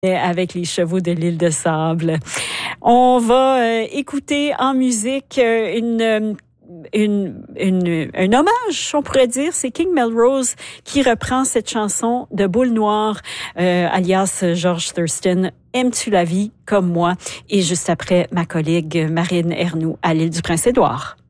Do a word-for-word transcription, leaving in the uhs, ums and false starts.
avec les chevaux de l'île de Sable. On va euh, écouter en musique euh, une, une, une, un hommage, on pourrait dire. C'est King Melrose qui reprend cette chanson de Boule Noire, euh, alias George Thurston. Aimes-tu la vie comme moi? Et juste après, ma collègue Marine Ernoult à l'île du Prince-Édouard.